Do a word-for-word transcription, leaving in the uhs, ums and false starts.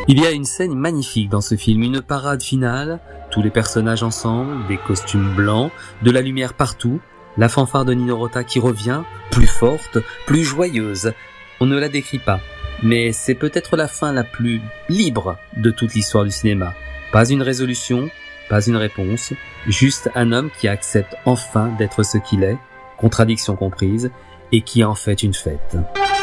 Il y a une scène magnifique dans ce film, une parade finale, tous les personnages ensemble, des costumes blancs, de la lumière partout, la fanfare de Nino Rota qui revient, plus forte, plus joyeuse. On ne la décrit pas, mais c'est peut-être la fin la plus libre de toute l'histoire du cinéma. Pas une résolution, pas une réponse, juste un homme qui accepte enfin d'être ce qu'il est, contradiction comprise, et qui en fait une fête.